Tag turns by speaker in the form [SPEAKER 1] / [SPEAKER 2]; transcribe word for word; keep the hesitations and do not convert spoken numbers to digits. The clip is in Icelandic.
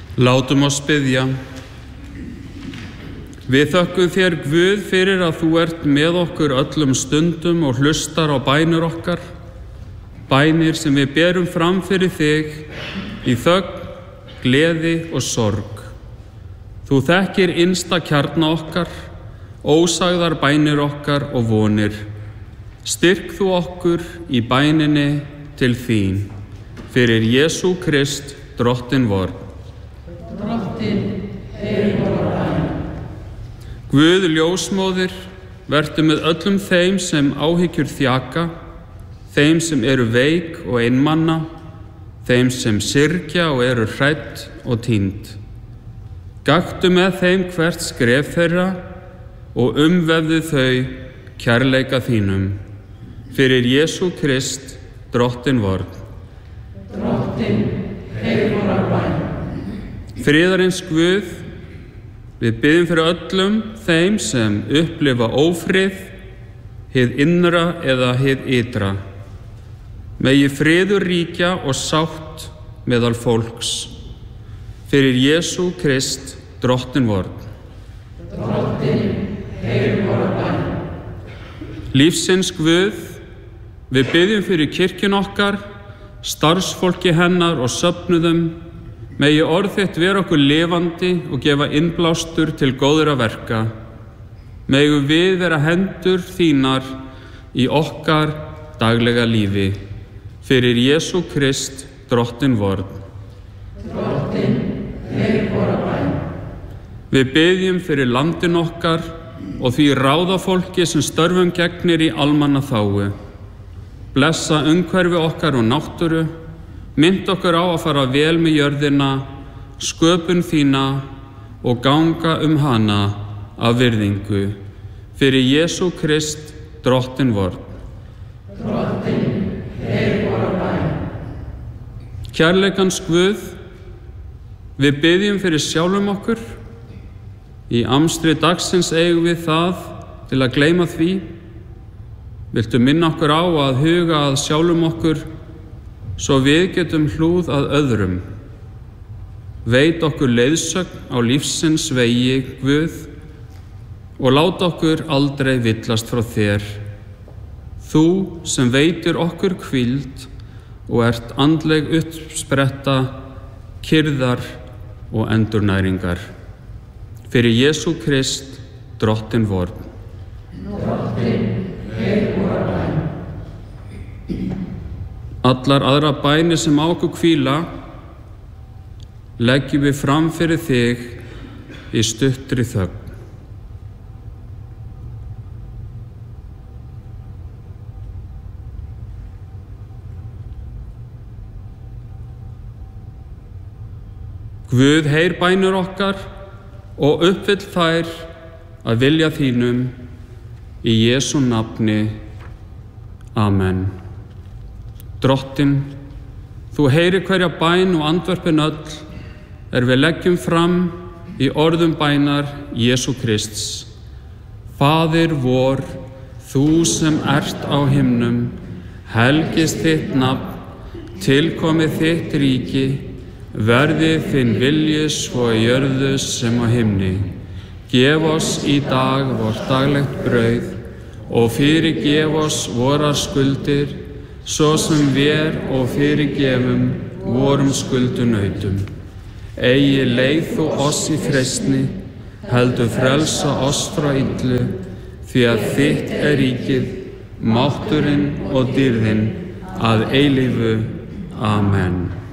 [SPEAKER 1] Látum oss biðja. Við þökkum þér, Guð, fyrir að þú ert með okkur öllum stundum og hlustar á bænir okkar, bænir sem við berum fram fyrir þig í þögn, gleði og sorg. Þú þekkir innsta kjarna okkar, ósagðar bænir okkar og vonir. Styrk þú okkur í bæninni til þín, fyrir Jesú Krist, Drottinn vor.
[SPEAKER 2] Drottinn, heyr vorar bæn.
[SPEAKER 1] Guð, ljósmóðir, vertu með öllum þeim sem áhyggjur þjaka, þeim sem eru veik og einmanna, þeim sem syrgja og eru hrædd og týnd. Gakktu með þeim hvert skref þeirra og umvefðu þau kærleika þínum, fyrir Jesú Krist, Drottinn vor.
[SPEAKER 2] Drottinn, heyr vorar bæn.
[SPEAKER 1] Friðarins Guð, við biðjum fyrir öllum þeim sem upplifa ófrið, hið innra eða hið ytra. Megi friður ríkja og sátt meðal fólks, fyrir Jesú Krist, Drottinn vor.
[SPEAKER 2] Drottinn, heyr vorar bæn.
[SPEAKER 1] Lífsins Guð, við biðjum fyrir kirkjun okkar, starfsfólki hennar og söfnuðum. Megi orð þitt vera okkur lifandi og gefa innblástur til góðra verka. Megi við vera hendur þínar í okkar daglega lífi, fyrir Jesú Krist, Drottinn vor.
[SPEAKER 2] Drottinn, heyr vorar bæn.
[SPEAKER 1] Við biðjum fyrir landin okkar og því ráðafólki sem störfum gegnir í almannaþágu. Blessa umhverfi okkar og náttúru, mynd okkur á að fara vel með jörðina, sköpun þína og ganga um hana af virðingu, fyrir Jesú Krist, Drottinn vor.
[SPEAKER 2] Drottinn, heyr vorar bæn.
[SPEAKER 1] Kærleikans Guð, við biðjum fyrir sjálfum okkur. Í amstri dagsins eigum við það til að gleyma því. Viltu minna okkur á að huga að sjálfum okkur, svo við getum hlúð að öðrum. Veit okkur leiðsögn á lífsins vegi, Guð, og lát okkur aldrei villast frá þér. Þú sem veitir okkur hvíld og ert andleg uppspretta, kyrðar og endurnæringar. Fyrir Jesú Krist, Drottinn vor.
[SPEAKER 2] Drottinn, heyr vorar bæn.
[SPEAKER 1] Allar aðra bænir sem á okkur hvíla, leggjum við fram fyrir þig í stuttri þögn. Guð, heyr bænir okkar og uppfyll þær að vilja þínum, í Jesú nafni. Amen. Drottinn, þú heyrir hverja bæn og andvörpin öll er við leggjum fram í orðum bænar Jesú Krists. Faðir vor, þú sem ert á himnum, helgist þitt nafn, tilkomi þitt ríki, verði þinn vilji svo í jörðu sem á himni. Gef oss í dag vort daglegt brauð og fyrirgef oss vorar skuldir, svo sem við og fyrirgefum vorum skuldunautum. Eigi leið þú oss í freistni, heldur frelsa oss frá illu, því að þitt er ríkið, mátturinn og dýrðin að eilífu. Amen.